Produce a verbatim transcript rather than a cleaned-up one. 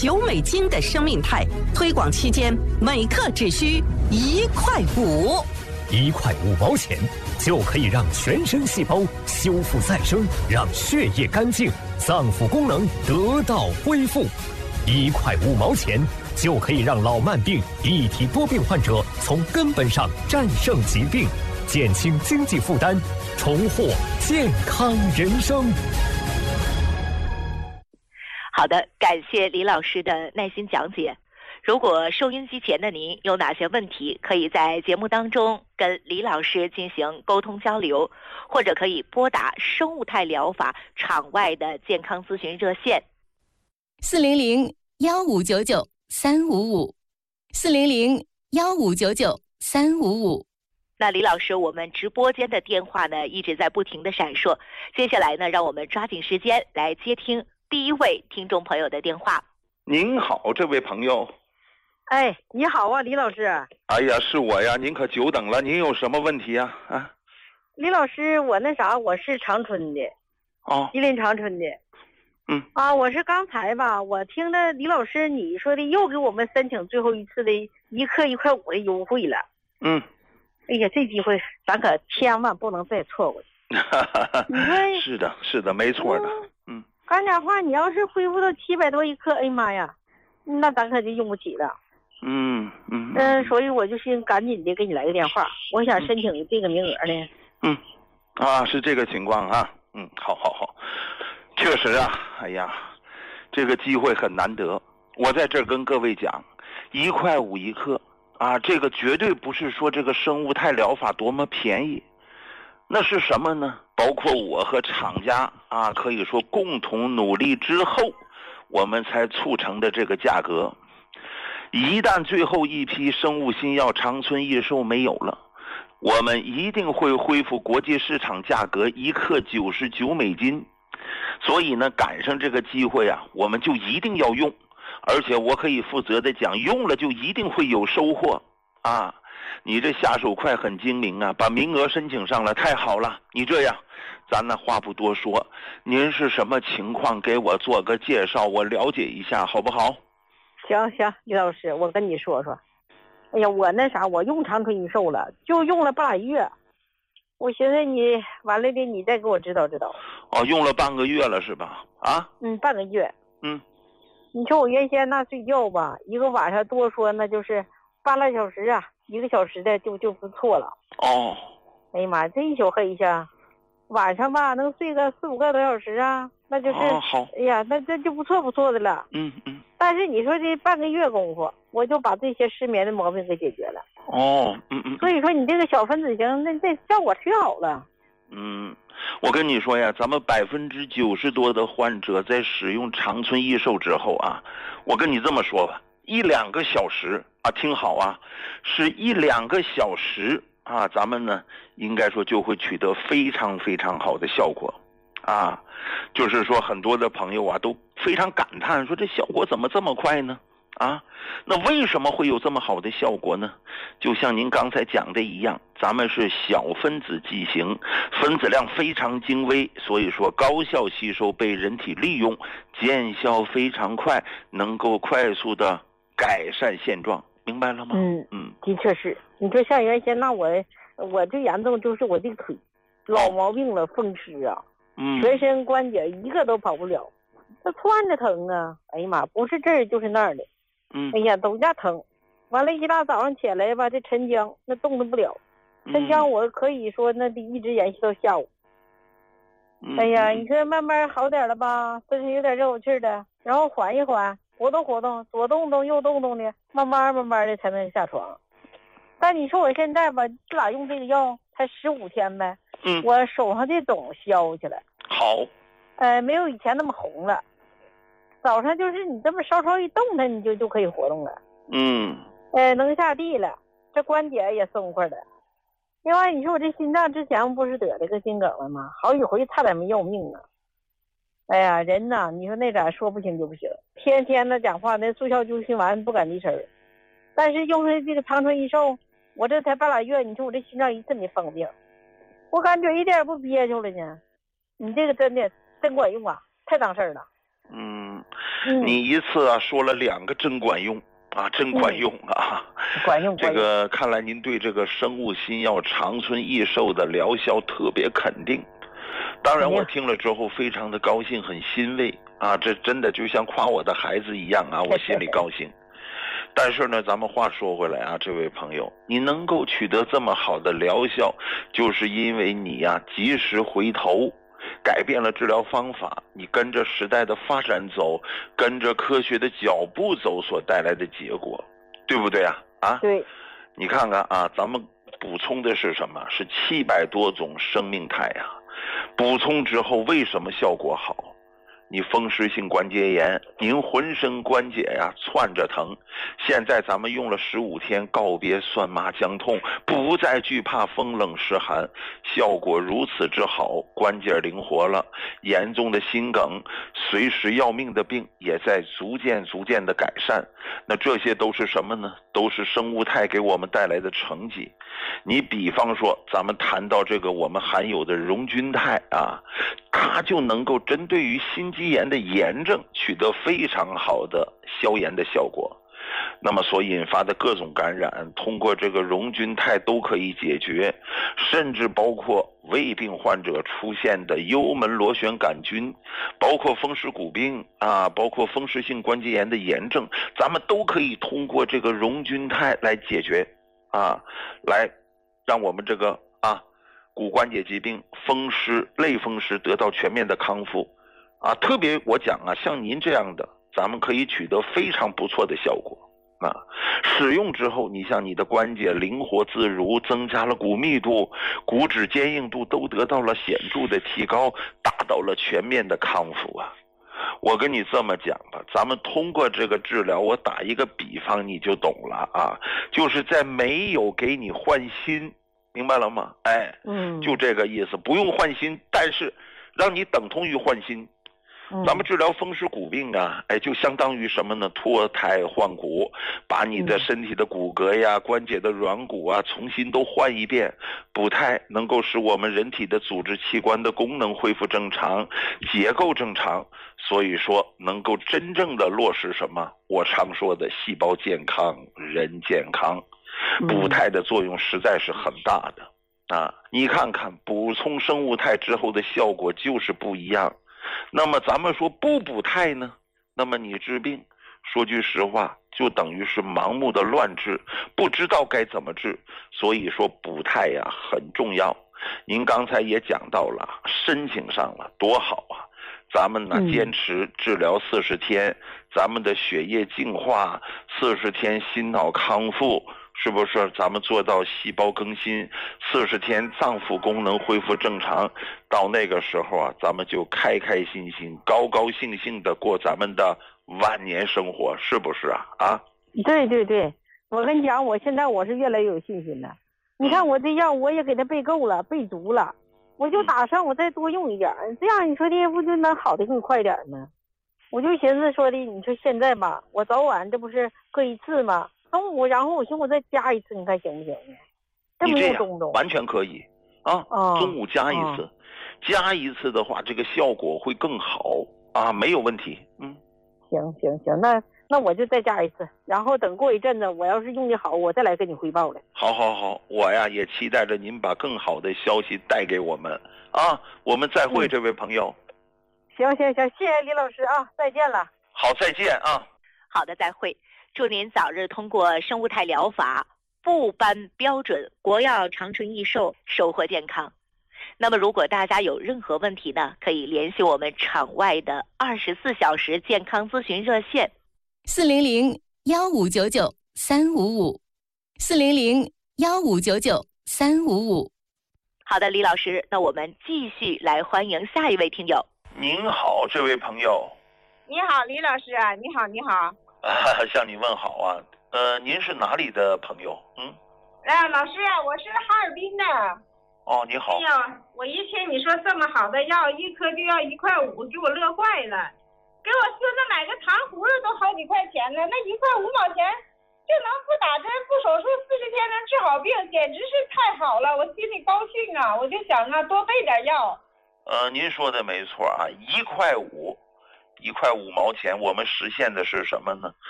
九美金的生命态，推广期间每克只需一块五， 一块五毛钱就可以让全身细胞修复再生，让血液干净，脏腑功能得到恢复。一块五毛钱就可以让老慢病、一体多病患者从根本上战胜疾病，减轻经济负担，重获健康人生。 好的，感谢李老师的耐心讲解。如果收音机前的您有哪些问题，可以在节目当中跟李老师进行沟通交流，或者可以拨打生物态疗法场外的健康咨询热线四零零幺五九九三五五，四零零幺五九九三五五。 那李老师，我们直播间的电话呢一直在不停的闪烁，接下来呢，让我们抓紧时间来接听第一位听众朋友的电话。 您好，这位朋友。 哎，你好啊，李老师。 哎呀，是我呀，您可久等了，您有什么问题呀？啊， 李老师，我那啥，我是长春的， 哦， 吉林长春的。 嗯啊，我是刚才吧，我听着李老师你说的又给我们申请最后一次的一克一块五的优惠了。 嗯， 哎呀，这机会咱可千万不能再错过。你说是的，是的，没错的。嗯， 干点话，你要是恢复到七百多一克，哎呀妈呀，那咱可就用不起了。 嗯嗯嗯，所以我就寻赶紧的给你来个电话，我想申请这个名额呢。 嗯，啊，是这个情况啊。嗯，好好好，确实啊，哎呀，这个机会很难得。我在这儿跟各位讲，一块五一克啊，这个绝对不是说这个生物态疗法多么便宜，那是什么呢？包括我和厂家啊，可以说共同努力之后，我们才促成的这个价格。一旦最后一批生物新药长春益寿没有了，我们一定会恢复国际市场价格一克九十九美金。所以呢，赶上这个机会啊，我们就一定要用，而且我可以负责的讲，用了就一定会有收获啊！你这下手快，很精明啊，把名额申请上了，太好了！你这样，咱呢话不多说，您是什么情况？给我做个介绍，我了解一下，好不好？ 行行，李老师，我跟你说说。哎呀，我那啥，我用长春益寿了，就用了半拉月。我寻思你完了的，你再给我指导指导。 哦，用了半个月了是吧？啊？ 嗯，半个月。 嗯。 你说我原先那睡觉吧，一个晚上多说那就是半拉小时啊，一个小时的就就不错了。 哦。 哎呀妈，这一宿黑下，晚上吧能睡个四五个多小时啊，那就是、 哦、好。 哎呀，那这就不错不错的了。 嗯嗯。 但是你说这半个月功夫，我就把这些失眠的毛病给解决了。 哦，嗯嗯。 所以说你这个小分子型，那那效果挺好了。 嗯，我跟你说呀，咱们百分之九十多的患者在使用长春益寿之后啊，我跟你这么说吧，一两个小时啊，听好啊，是一两个小时啊，咱们呢应该说就会取得非常非常好的效果。啊，就是说很多的朋友啊都非常感叹说这效果怎么这么快呢？啊，那为什么会有这么好的效果呢？就像您刚才讲的一样，咱们是小分子剂型，分子量非常精微，所以说高效吸收，被人体利用，见效非常快，能够快速的改善现状，明白了吗？ 嗯嗯，的确是。你说像原先那我我最严重就是我的腿，老毛病了，风湿啊。 嗯， 全身关节一个都跑不了，这窜着疼啊！哎呀妈，不是这儿就是那儿的， 嗯， 哎呀，都家疼。完了，一大早上起来吧，这沉僵那动弹不了，沉僵我可以说那得一直延续到下午。 嗯、 哎呀，你说慢慢好点了吧，身上有点热乎气的，然后缓一缓，活动活动，左动动右动动的，慢慢慢慢的才能下床。但你说我现在吧，自打用这个药才十五天呗。 嗯， 我手上的肿消去了， 好， 呃，没有以前那么红了。早上就是你这么稍稍一动它，你就就可以活动了。 嗯， 呃，能下地了，这关节也松快了。另外，你说我这心脏之前不是得了个心梗了吗？好几回差点没要命呢。哎呀，人呐，你说那咋说不行就不行，天天的讲话那速效救心丸不敢离身。但是用上这个长春益寿，我这才半拉月，你说我这心脏一次没犯病。我感觉一点也不憋屈了呢，你这个真的真管用啊，太当事儿了。 嗯， 嗯、 你一次啊说了两个真管用啊，真管用啊！ 嗯、管用。 这个看来您对这个生物新药长春益寿的疗效特别肯定。当然，我听了之后非常的高兴，很欣慰啊！这真的就像夸我的孩子一样啊，我心里高兴。但是呢，咱们话说回来啊，这位朋友，你能够取得这么好的疗效，就是因为你呀、啊、及时回头，改变了治疗方法，你跟着时代的发展走，跟着科学的脚步走所带来的结果，对不对啊？啊， 对。 你看看啊，咱们补充的是什么？是七百多种生命态啊！补充之后为什么效果好？你风湿性关节炎，您浑身关节呀窜着疼，现在咱们用了十五天，告别酸麻僵痛，不再惧怕风冷湿寒，效果如此之好，关节灵活了，严重的心梗，随时要命的病也在逐渐逐渐的改善。那这些都是什么呢？都是生物肽给我们带来的成绩。你比方说，咱们谈到这个我们含有的溶菌肽啊，它就能够针对于心肌炎的炎症取得非常好的消炎的效果。那么所引发的各种感染，通过这个溶菌肽都可以解决，甚至包括胃病患者出现的幽门螺旋杆菌，包括风湿骨病啊，包括风湿性关节炎的炎症，咱们都可以通过这个溶菌肽来解决啊，来让我们这个啊骨关节疾病、风湿、类风湿得到全面的康复啊。特别我讲啊，像您这样的，咱们可以取得非常不错的效果啊。使用之后，你像你的关节灵活自如，增加了骨密度、骨质坚硬度都得到了显著的提高，达到了全面的康复啊。我跟你这么讲吧，咱们通过这个治疗，我打一个比方你就懂了啊，就是在没有给你换心，明白了吗？哎， 嗯， 就这个意思，不用换心，但是让你等同于换心。咱们治疗风湿骨病啊，哎，就相当于什么呢？脱胎换骨，把你的身体的骨骼呀、关节的软骨啊，重新都换一遍。补胎能够使我们人体的组织器官的功能恢复正常，结构正常，所以说能够真正的落实什么？我常说的细胞健康，人健康。补胎的作用实在是很大的啊！你看看补充生物肽之后的效果就是不一样。那么咱们说不补肽呢，那么你治病说句实话就等于是盲目的乱治，不知道该怎么治。所以说补肽呀很重要。您刚才也讲到了，申请上了多好啊，咱们呢坚持治疗四十天，咱们的血液净化，四十天心脑康复，是不是咱们做到细胞更新，四十天脏腑功能恢复正常，到那个时候啊，咱们就开开心心高高兴兴的过咱们的晚年生活，是不是啊？啊， 对对对，我跟你讲，我现在我是越来越有信心了。你看我这药我也给他备够了，备足了，我就打算我再多用一点，这样你说的不就能好的更快点吗？我就寻思说的，你说现在吧，我早晚这不是各一次吗？中午，然后我寻思我再加一次，你看行不行呢？这么有中中， 完全可以啊！ 哦、 中午加一次、哦，加一次的话，这个效果会更好啊，没有问题。嗯， 行行行，那那我就再加一次，然后等过一阵子，我要是用的好，我再来跟你汇报了。 好好好，我呀也期待着您把更好的消息带给我们啊！我们再会，嗯、这位朋友。 行行行，谢谢李老师啊，再见了。 好，再见啊。 好的，再会。祝您早日通过生物肽疗法，部颁标准，国药长春益寿，收获健康。那么如果大家有任何问题呢，可以联系我们场外的二十四小时健康咨询热线四零零幺五九九三五五四零零幺五九九三五五。 好的，李老师，那我们继续来欢迎下一位听友。 您好，这位朋友。 你好，李老师啊，你好，你好。 啊，向你问好啊。呃，您是哪里的朋友？嗯。 哎，老师啊，我是哈尔滨的。 哦，你好。 哎呀，我一听你说这么好的药，一颗就要一块五，给我乐坏了。给我孙子买个糖葫芦都好几块钱呢，那一块五毛钱就能不打针不手术四十天能治好病，简直是太好了，我心里高兴啊！我就想啊，多备点药。 呃，您说的没错啊，一块五， 一块五毛钱，我们实现的是什么呢？